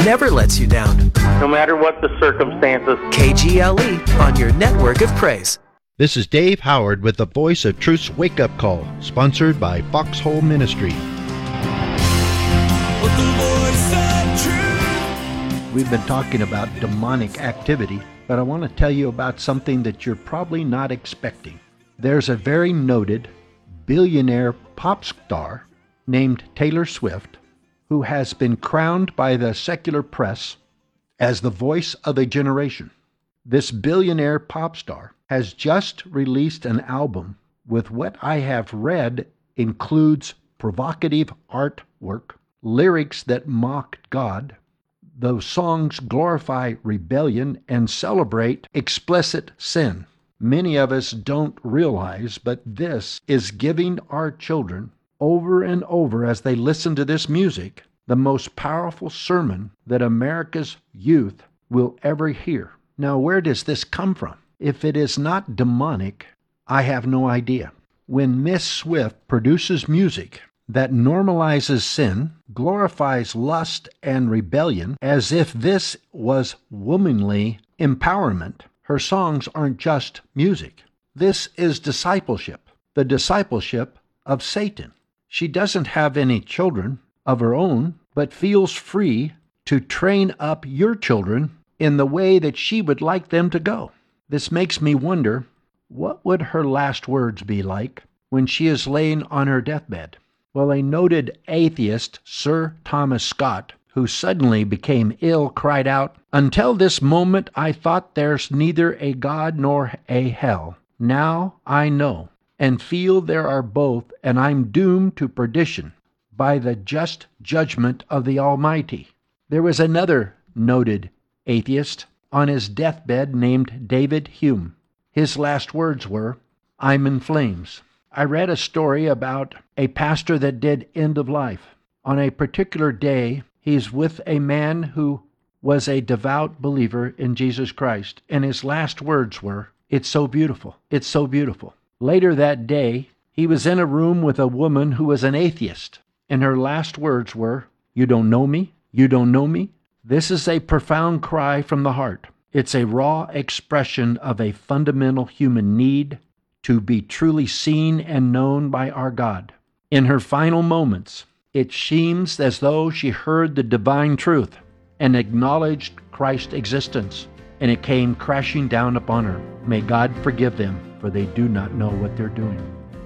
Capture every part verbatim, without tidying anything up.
never lets you down. No matter what the circumstances. K G L E on your network of praise. This is Dave Howard with the Voice of Truth's Wake Up Call, sponsored by Foxhole Ministry. We've been talking about demonic activity, but I want to tell you about something that you're probably not expecting. There's a very noted billionaire pop star named Taylor Swift who has been crowned by the secular press as the voice of a generation. This billionaire pop star has just released an album with what I have read includes provocative artwork, lyrics that mock God. Those songs glorify rebellion and celebrate explicit sin. Many of us don't realize, but this is giving our children over and over as they listen to this music, the most powerful sermon that America's youth will ever hear. Now, where does this come from? If it is not demonic, I have no idea. When Miss Swift produces music that normalizes sin, glorifies lust and rebellion as if this was womanly empowerment, her songs aren't just music. This is discipleship, the discipleship of Satan. She doesn't have any children of her own, but feels free to train up your children in the way that she would like them to go. This makes me wonder, what would her last words be like when she is laying on her deathbed? Well, a noted atheist, Sir Thomas Scott, who suddenly became ill, cried out, "Until this moment I thought there's neither a God nor a hell. Now I know, and feel there are both, and I'm doomed to perdition by the just judgment of the Almighty." There was another noted atheist on his deathbed named David Hume. His last words were, "I'm in flames." I read a story about a pastor that did end of life. On a particular day, he's with a man who was a devout believer in Jesus Christ, and his last words were, "It's so beautiful. It's so beautiful." Later that day, he was in a room with a woman who was an atheist, and her last words were, "You don't know me? You don't know me?" This is a profound cry from the heart. It's a raw expression of a fundamental human need to be truly seen and known by our God. In her final moments, it seems as though she heard the divine truth and acknowledged Christ's existence, and it came crashing down upon her. May God forgive them, for they do not know what they're doing.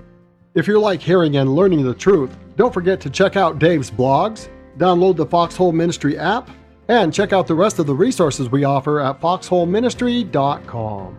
If you like hearing and learning the truth, don't forget to check out Dave's blogs, download the Foxhole Ministry app, and check out the rest of the resources we offer at foxhole ministry dot com.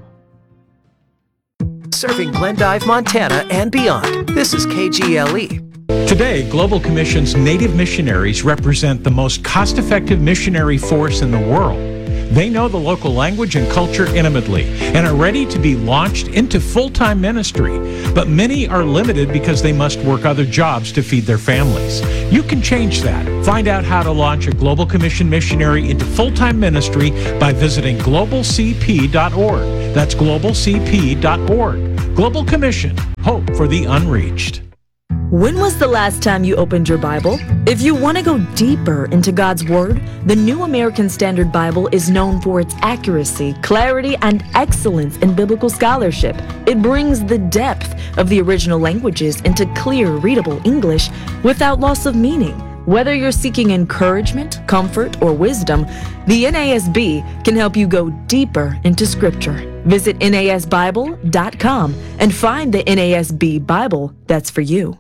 Serving Glendive, Montana and beyond. This is K G L E. Today, Global Commission's Native missionaries represent the most cost-effective missionary force in the world. They know the local language and culture intimately and are ready to be launched into full-time ministry. But many are limited because they must work other jobs to feed their families. You can change that. Find out how to launch a Global Commission missionary into full-time ministry by visiting global c p dot org. That's global c p dot org. Global Commission, hope for the unreached. When was the last time you opened your Bible? If you want to go deeper into God's Word, the New American Standard Bible is known for its accuracy, clarity, and excellence in biblical scholarship. It brings the depth of the original languages into clear, readable English without loss of meaning. Whether you're seeking encouragement, comfort, or wisdom, the N A S B can help you go deeper into Scripture. Visit N A S Bible dot com and find the N A S B Bible that's for you.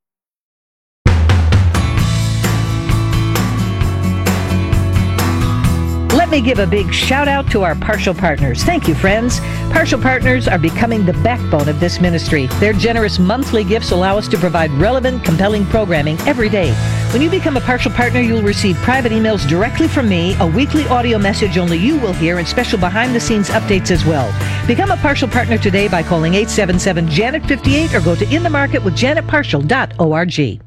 Let me give a big shout out to our Partial Partners. Thank you, friends. Partial Partners are becoming the backbone of this ministry. Their generous monthly gifts allow us to provide relevant, compelling programming every day. When you become a Partial Partner, you'll receive private emails directly from me, a weekly audio message only you will hear, and special behind-the-scenes updates as well. Become a Partial Partner today by calling eight seven seven, Janet fifty-eight or go to in the market with janet partial dot org.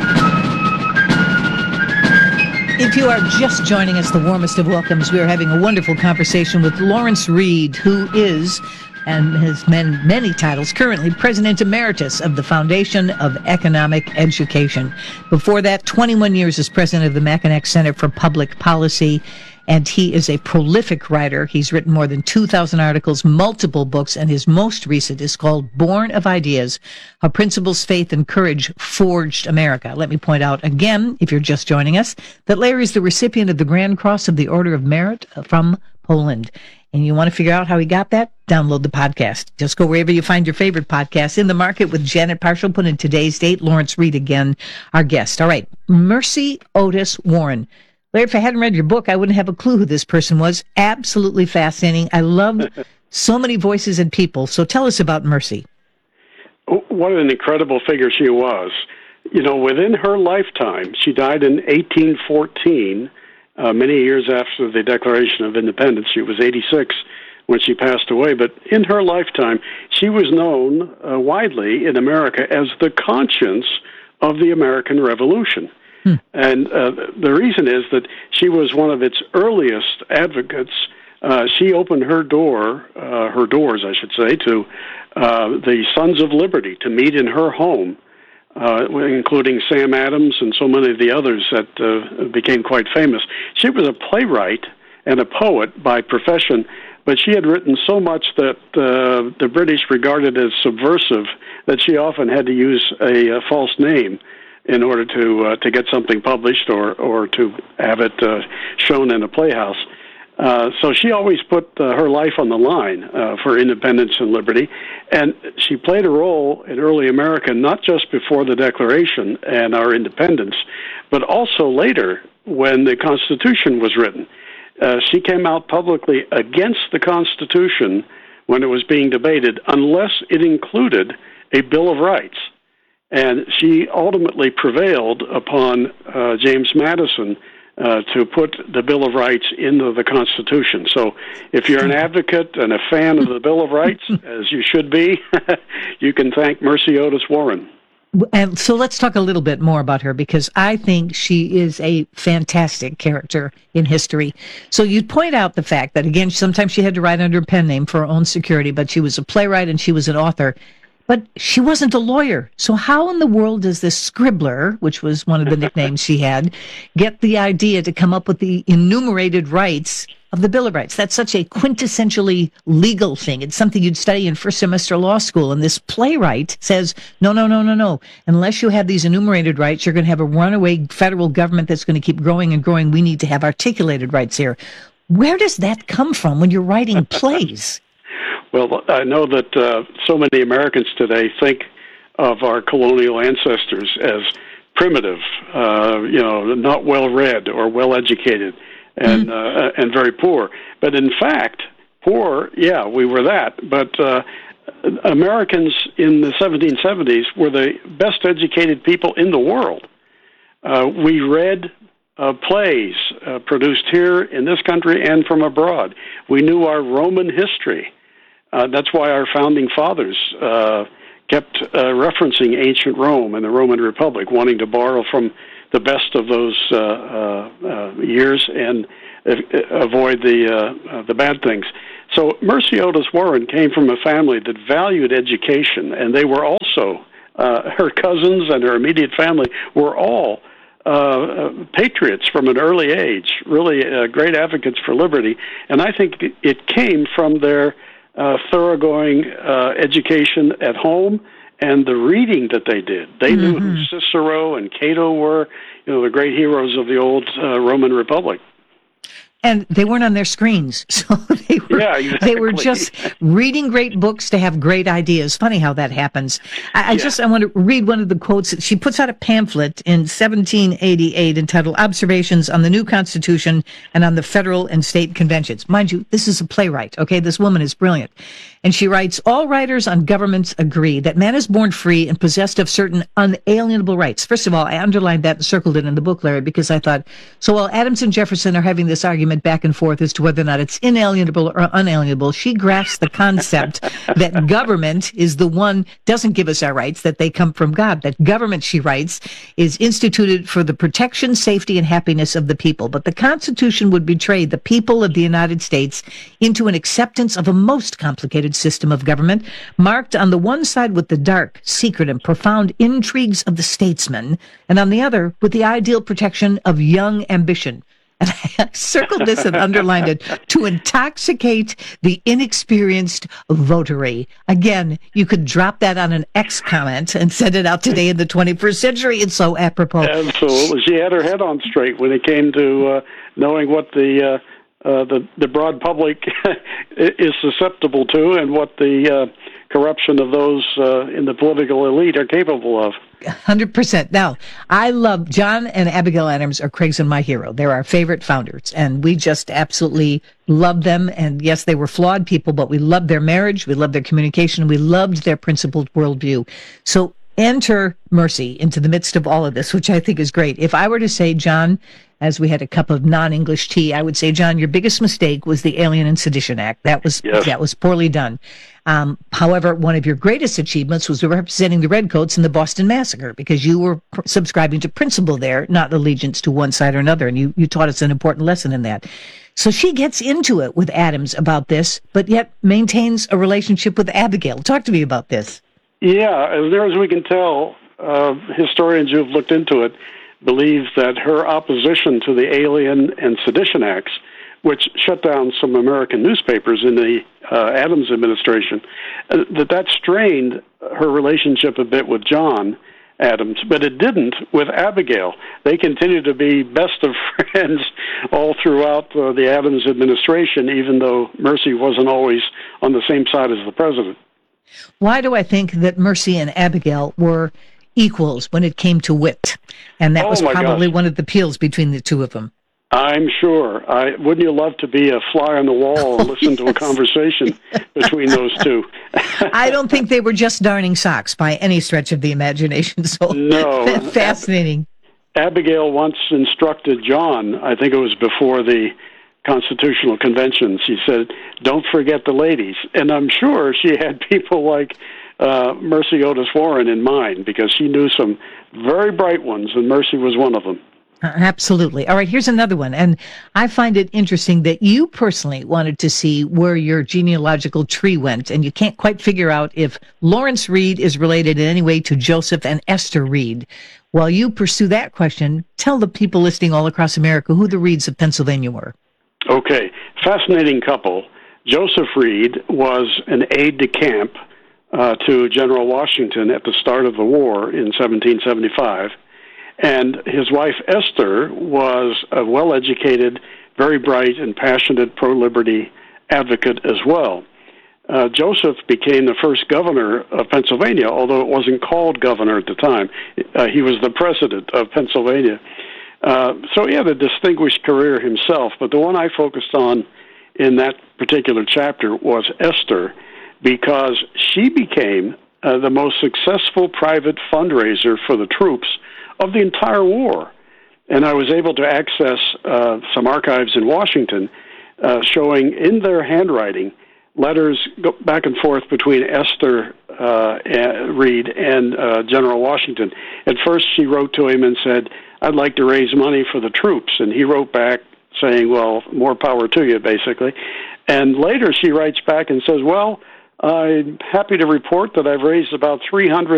If you are just joining us, the warmest of welcomes. We are having a wonderful conversation with Lawrence Reed, who is and has many, many titles. Currently President Emeritus of the Foundation of Economic Education. Before that, twenty-one years as President of the Mackinac Center for Public Policy. And he is a prolific writer. He's written more than two thousand articles, multiple books, and his most recent is called Born of Ideas, How Principles, Faith, and Courage Forged America. Let me point out again, if you're just joining us, that Larry is the recipient of the Grand Cross of the Order of Merit from Poland. And you want to figure out how he got that? Download the podcast. Just go wherever you find your favorite podcast. In the Market with Janet Parshall, put in today's date. Lawrence Reed again, our guest. All right, Mercy Otis Warren. Larry, if I hadn't read your book, I wouldn't have a clue who this person was. Absolutely fascinating. I love so many voices and people. So tell us about Mercy. What an incredible figure she was. You know, within her lifetime, she died in eighteen fourteen, uh, many years after the Declaration of Independence. She was eighty-six when she passed away. But in her lifetime, she was known uh, widely in America as the conscience of the American Revolution. And uh, the reason is that she was one of its earliest advocates. Uh, she opened her door, uh, her doors, I should say, to uh, the Sons of Liberty to meet in her home, uh, including Sam Adams and so many of the others that uh, became quite famous. She was a playwright and a poet by profession, but she had written so much that uh, the British regarded as subversive that she often had to use a, a false name in order to uh, to get something published or, or to have it uh, shown in a playhouse. Uh, so she always put uh, her life on the line uh, for independence and liberty. And she played a role in early America, not just before the Declaration and our independence, but also later when the Constitution was written. Uh, she came out publicly against the Constitution when it was being debated, unless it included a Bill of Rights. And she ultimately prevailed upon uh, James Madison uh, to put the Bill of Rights into the Constitution. So if you're an advocate and a fan of the Bill of Rights, as you should be, you can thank Mercy Otis Warren. And so let's talk a little bit more about her, because I think she is a fantastic character in history. So you point out the fact that, again, sometimes she had to write under a pen name for her own security, but she was a playwright and she was an author. But she wasn't a lawyer. So how in the world does this scribbler, which was one of the nicknames she had, get the idea to come up with the enumerated rights of the Bill of Rights? That's such a quintessentially legal thing. It's something you'd study in first semester law school. And this playwright says, no, no, no, no, no. Unless you have these enumerated rights, you're going to have a runaway federal government that's going to keep growing and growing. We need to have articulated rights here. Where does that come from when you're writing plays? Well, I know that uh, so many Americans today think of our colonial ancestors as primitive, uh, you know, not well-read or well-educated, and mm-hmm. uh, and very poor. But in fact, poor, yeah, we were that. But uh, Americans in the seventeen seventies were the best educated people in the world. Uh, we read uh, plays uh, produced here in this country and from abroad. We knew our Roman history. Uh, that's why our founding fathers uh, kept uh, referencing ancient Rome and the Roman Republic, wanting to borrow from the best of those uh, uh, uh, years and uh, avoid the uh, uh, the bad things. So Mercy Otis Warren came from a family that valued education, and they were also, uh, her cousins and her immediate family were all uh, uh, patriots from an early age, really uh, great advocates for liberty. And I think it came from their Uh, thoroughgoing uh, education at home and the reading that they did. They mm-hmm. knew who Cicero and Cato were, you know, the great heroes of the old uh, Roman Republic. And they weren't on their screens, so they were yeah, exactly. they were just reading great books to have great ideas. Funny how that happens. I, I yeah. just I want to read one of the quotes. She puts out a pamphlet in seventeen eighty-eight entitled "Observations on the New Constitution and on the Federal and State Conventions." Mind you, this is a playwright. Okay, this woman is brilliant, and she writes, "All writers on governments agree that man is born free and possessed of certain unalienable rights." First of all, I underlined that and circled it in the book, Larry, because I thought, so while Adams and Jefferson are having this argument back and forth as to whether or not it's inalienable or unalienable, she grasps the concept that government is the one, doesn't give us our rights, that they come from God. That government, she writes, is instituted for the protection, safety, and happiness of the people. But the Constitution would betray the people of the United States into an acceptance of a most complicated system of government, marked on the one side with the dark, secret, and profound intrigues of the statesman, and on the other with the ideal protection of young ambition. And I circled this and underlined it, to intoxicate the inexperienced votary. Again, you could drop that on an X comment and send it out today in the twenty-first century. It's so apropos. Absolutely. She had her head on straight when it came to uh, knowing what the, uh, uh, the the broad public is susceptible to and what the uh, corruption of those uh, in the political elite are capable of. one hundred percent. Now, I love John and Abigail Adams are Craig's and my hero. They're our favorite founders, and we just absolutely love them. And yes, they were flawed people, but we loved their marriage, we loved their communication, we loved their principled worldview. So enter Mercy into the midst of all of this, which I think is great. If I were to say, John, as we had a cup of non-English tea, I would say, John, your biggest mistake was the Alien and Sedition Act. That was yes. that was poorly done. Um, however, one of your greatest achievements was representing the Redcoats in the Boston Massacre, because you were pr- subscribing to principle there, not allegiance to one side or another, and you, you taught us an important lesson in that. So she gets into it with Adams about this, but yet maintains a relationship with Abigail. Talk to me about this. Yeah, as near as we can tell, uh, historians who have looked into it believe that her opposition to the Alien and Sedition Acts, which shut down some American newspapers in the uh, Adams administration, uh, that that strained her relationship a bit with John Adams, but it didn't with Abigail. They continued to be best of friends all throughout uh, the Adams administration, even though Mercy wasn't always on the same side as the president. Why do I think that Mercy and Abigail were equals when it came to wit? And that oh was my probably gosh. one of the appeals between the two of them. I'm sure. I, wouldn't you love to be a fly on the wall and listen yes. to a conversation between those two? I don't think they were just darning socks by any stretch of the imagination. So no. fascinating. Ab- Abigail once instructed John, I think it was before the Constitutional Convention, she said, don't forget the ladies. And I'm sure she had people like uh, Mercy Otis Warren in mind, because she knew some very bright ones, and Mercy was one of them. Uh, absolutely. All right, here's another one. And I find it interesting that you personally wanted to see where your genealogical tree went, and you can't quite figure out if Lawrence Reed is related in any way to Joseph and Esther Reed. While you pursue that question, tell the people listening all across America who the Reeds of Pennsylvania were. Okay, fascinating couple. Joseph Reed was an aide-de-camp uh, to General Washington at the start of the war in seventeen seventy-five. And his wife, Esther, was a well-educated, very bright and passionate pro-liberty advocate as well. Uh, Joseph became the first governor of Pennsylvania, although it wasn't called governor at the time. Uh, he was the president of Pennsylvania. Uh, so he had a distinguished career himself, but the one I focused on in that particular chapter was Esther, because she became uh, the most successful private fundraiser for the troops of the entire war. And I was able to access uh, some archives in Washington uh, showing in their handwriting letters go back and forth between Esther uh, Reed and uh, General Washington. At first she wrote to him and said, I'd like to raise money for the troops. And he wrote back saying, well, more power to you, basically. And later she writes back and says, well, I'm happy to report that I've raised about three hundred